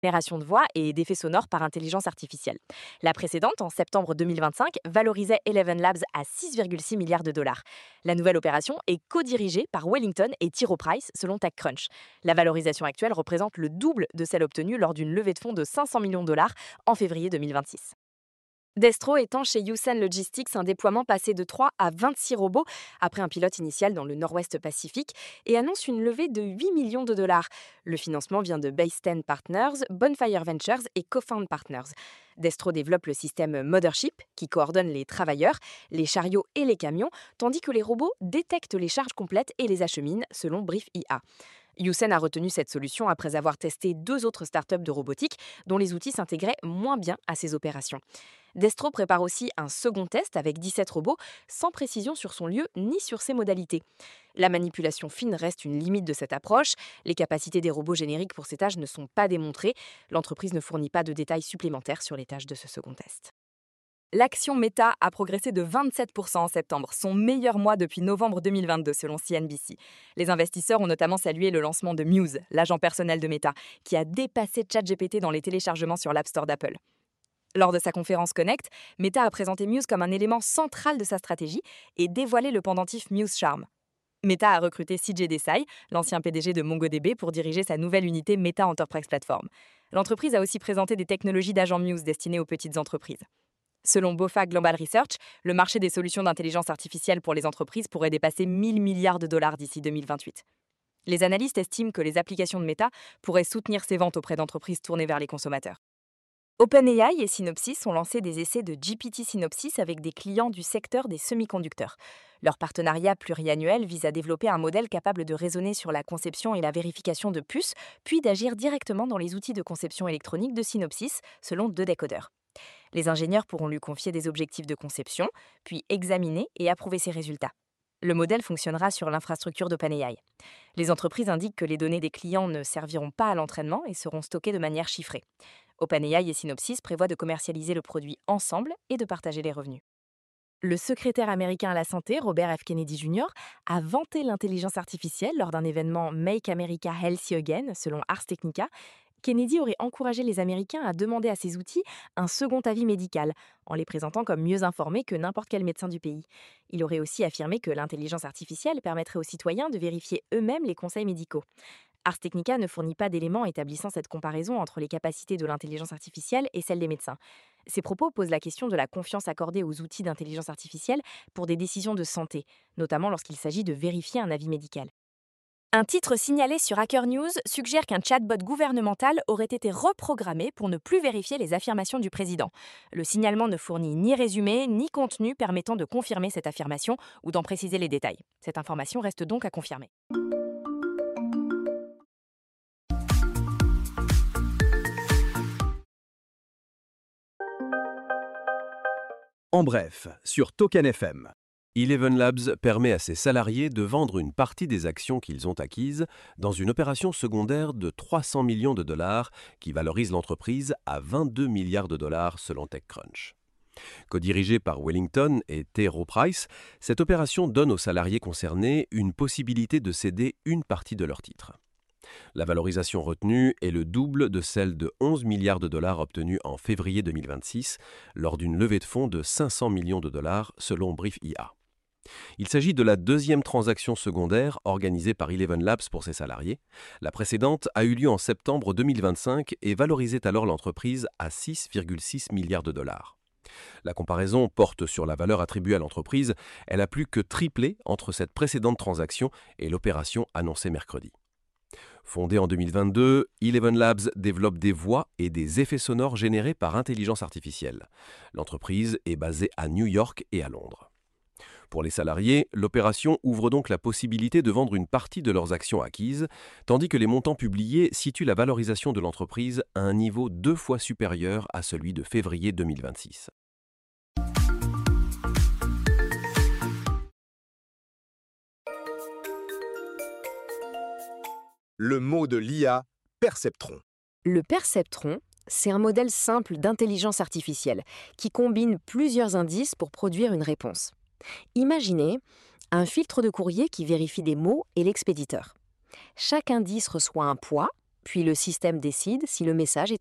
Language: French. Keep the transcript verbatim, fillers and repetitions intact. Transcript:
génération de voix et d'effets sonores par intelligence artificielle. La précédente, en septembre deux mille vingt-cinq, valorisait Eleven Labs à six virgule six milliards de dollars. La nouvelle opération est co-dirigée par Wellington et T. Rowe Price, selon TechCrunch. La valorisation actuelle représente le double de celle obtenue lors d'une levée de fonds de cinq cents millions de dollars en février deux mille vingt-six. Destro étend chez Yusen Logistics un déploiement passé de trois à vingt-six robots après un pilote initial dans le nord-ouest Pacifique et annonce une levée de huit millions de dollars. Le financement vient de Base dix Partners, Bonfire Ventures et Cofound Partners. Destro développe le système Mothership qui coordonne les travailleurs, les chariots et les camions, tandis que les robots détectent les charges complètes et les acheminent, selon Brief I A. Yusen a retenu cette solution après avoir testé deux autres startups de robotique dont les outils s'intégraient moins bien à ses opérations. Destro prépare aussi un second test avec dix-sept robots, sans précision sur son lieu ni sur ses modalités. La manipulation fine reste une limite de cette approche. Les capacités des robots génériques pour ces tâches ne sont pas démontrées. L'entreprise ne fournit pas de détails supplémentaires sur les tâches de ce second test. L'action Meta a progressé de vingt-sept pour cent en septembre, son meilleur mois depuis novembre deux mille vingt-deux selon C N B C. Les investisseurs ont notamment salué le lancement de Muse, l'agent personnel de Meta, qui a dépassé ChatGPT dans les téléchargements sur l'App Store d'Apple. Lors de sa conférence Connect, Meta a présenté Muse comme un élément central de sa stratégie et dévoilé le pendentif Muse Charm. Meta a recruté C J Desai, l'ancien P D G de MongoDB, pour diriger sa nouvelle unité Meta Enterprise Platform. L'entreprise a aussi présenté des technologies d'agents Muse destinées aux petites entreprises. Selon BofA Global Research, le marché des solutions d'intelligence artificielle pour les entreprises pourrait dépasser mille milliards de dollars d'ici deux mille vingt-huit. Les analystes estiment que les applications de Meta pourraient soutenir ses ventes auprès d'entreprises tournées vers les consommateurs. OpenAI et Synopsys ont lancé des essais de G P T Synopsys avec des clients du secteur des semi-conducteurs. Leur partenariat pluriannuel vise à développer un modèle capable de raisonner sur la conception et la vérification de puces, puis d'agir directement dans les outils de conception électronique de Synopsys, selon deux décodeurs. Les ingénieurs pourront lui confier des objectifs de conception, puis examiner et approuver ses résultats. Le modèle fonctionnera sur l'infrastructure d'OpenAI. Les entreprises indiquent que les données des clients ne serviront pas à l'entraînement et seront stockées de manière chiffrée. OpenAI et Synopsys prévoient de commercialiser le produit ensemble et de partager les revenus. Le secrétaire américain à la santé, Robert F. Kennedy junior, a vanté l'intelligence artificielle lors d'un événement Make America Healthy Again, selon Ars Technica. Kennedy aurait encouragé les Américains à demander à ces outils un second avis médical, en les présentant comme mieux informés que n'importe quel médecin du pays. Il aurait aussi affirmé que l'intelligence artificielle permettrait aux citoyens de vérifier eux-mêmes les conseils médicaux. Ars Technica ne fournit pas d'éléments établissant cette comparaison entre les capacités de l'intelligence artificielle et celles des médecins. Ces propos posent la question de la confiance accordée aux outils d'intelligence artificielle pour des décisions de santé, notamment lorsqu'il s'agit de vérifier un avis médical. Un titre signalé sur Hacker News suggère qu'un chatbot gouvernemental aurait été reprogrammé pour ne plus vérifier les affirmations du président. Le signalement ne fournit ni résumé ni contenu permettant de confirmer cette affirmation ou d'en préciser les détails. Cette information reste donc à confirmer. En bref, sur Token F M. Eleven Labs permet à ses salariés de vendre une partie des actions qu'ils ont acquises dans une opération secondaire de trois cents millions de dollars qui valorise l'entreprise à vingt-deux milliards de dollars selon TechCrunch. Co-dirigée par Wellington et T. Rowe Price, cette opération donne aux salariés concernés une possibilité de céder une partie de leurs titres. La valorisation retenue est le double de celle de onze milliards de dollars obtenue en février deux mille vingt-six lors d'une levée de fonds de cinq cents millions de dollars selon Brief I A. Il s'agit de la deuxième transaction secondaire organisée par Eleven Labs pour ses salariés. La précédente a eu lieu en septembre deux mille vingt-cinq et valorisait alors l'entreprise à six virgule six milliards de dollars. La comparaison porte sur la valeur attribuée à l'entreprise. Elle a plus que triplé entre cette précédente transaction et l'opération annoncée mercredi. Fondée en deux mille vingt-deux, Eleven Labs développe des voix et des effets sonores générés par intelligence artificielle. L'entreprise est basée à New York et à Londres. Pour les salariés, l'opération ouvre donc la possibilité de vendre une partie de leurs actions acquises, tandis que les montants publiés situent la valorisation de l'entreprise à un niveau deux fois supérieur à celui de février deux mille vingt-six. Le mot de l'I A, perceptron. Le perceptron, c'est un modèle simple d'intelligence artificielle qui combine plusieurs indices pour produire une réponse. Imaginez un filtre de courrier qui vérifie des mots et l'expéditeur. Chaque indice reçoit un poids, Puis le système décide si le message est